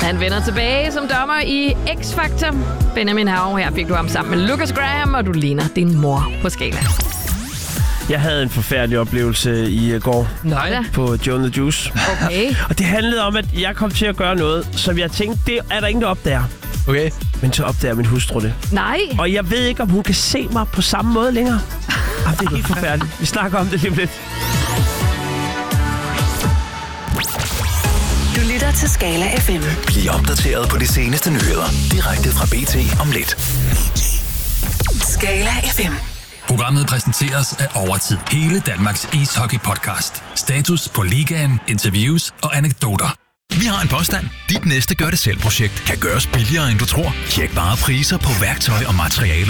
han vender tilbage som dommer i X-Factor. Benjamin Hav, her fik du ham sammen med Lucas Graham, og du ligner din mor på skala. Jeg havde en forfærdelig oplevelse i går. Nej. På Joe and the Juice. Okay. Og det handlede om, at jeg kom til at gøre noget, som jeg tænkte, det er der ingen, der opdager. Okay. Men så opdager min hustru det. Nej. Og jeg ved ikke, om hun kan se mig på samme måde længere. Det er helt forfærdeligt. Vi snakker om det lige om lidt. Du lytter til Skala FM. Bliv opdateret på de seneste nyheder direkte fra BT om lidt. Skala FM. Programmet præsenteres af Overtid. Hele Danmarks ishockey-podcast. Status på ligaen, interviews og anekdoter. Vi har en påstand. Dit næste gør-det-selv-projekt kan gøres billigere, end du tror. Tjek bare priser på værktøj og materialer